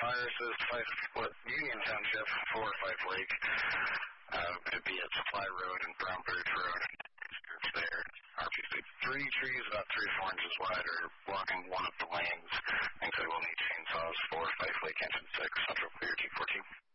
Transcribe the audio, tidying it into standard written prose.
Viruses, 5 Union Township, 4 5 Lake. Could be at Supply Road and Brown Birch Road. Groups there. RPC 3 trees about 3 to 4 inches wide are blocking one of the lanes, and so we'll need chainsaws for 5 Lake Engine 6, Central Clear 214.